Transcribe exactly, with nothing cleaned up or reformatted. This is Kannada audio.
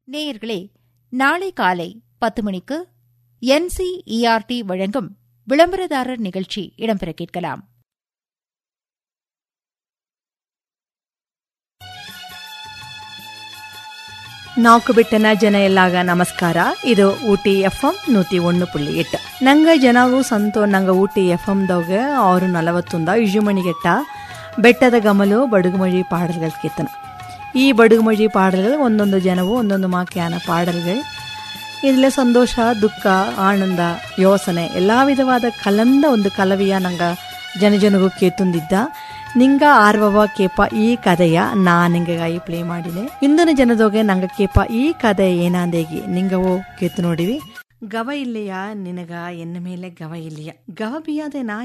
நேயர்களே, நாளை காலை பத்து மணிக்கு என்சிஇஆர்டி வழங்கும் விளம்பரதாரர் நிகழ்ச்சி இடம்பெற கேட்கலாம். ನಾಲ್ಕು ಬಿಟ್ಟನ ಜನ ಎಲ್ಲಾಗ ನಮಸ್ಕಾರ. ಇದು ಊಟಿ ಎಫ್ ಎಂ ನೂತಿ ಒಂದು ಪುಳ್ಳಿ ಎಟ್ಟು. ನಂಗೆ ಜನಗೂ ಸಂತೋ ನಂಗೆ ಊಟಿ ಎಫ್ ಎಮ್ದಾಗ ಆರು ನಲವತ್ತೊಂದ ಇಜುಮಣಿಗೆಟ್ಟ ಬೆಟ್ಟದ ಗಮಲು ಬಡುಗುಮಳಿ ಪಾಡಲ್ಗಳ ಕೆತ್ತನ. ಈ ಬಡುಗುಮಳಿ ಪಾಡಲ್ಗಳು ಒಂದೊಂದು ಜನವು ಒಂದೊಂದು ಮಾಕ್ಯಾನ ಪಾಡಲ್ಗಳು. ಇದರಲ್ಲಿ ಸಂತೋಷ, ದುಃಖ, ಆನಂದ, ಯೋಸನೆ ಎಲ್ಲ ವಿಧವಾದ ಕಲಂದ ಒಂದು ಕಲವಿಯ ನಂಗೆ ಜನಜನಗೂ ಕೇತುಂದಿದ್ದ. ನಿಂಗ ಆರ್ವವ ಕೇಪ ಈ ಕಥೆಯ ನಾ ನಿಂಗಾಗಿ ಪ್ಲೇ ಮಾಡಿದೆ. ಇಂದಿನ ಜನದೋಗೆ ನಂಗ ಕೇಪ ಈ ಕಥೆ ಏನಾಂದೇಗಿ ನಿಂಗವೋ ಕೇತು ನೋಡಿವಿ. ಗವ ಇಲ್ಲೆಯ ನಿನಗ ಎನ್ನ ಮೇಲೆ ಗವ ಇಲ್ಲಿಯ ಗವ ಬಿಯಾದೆ ನಾ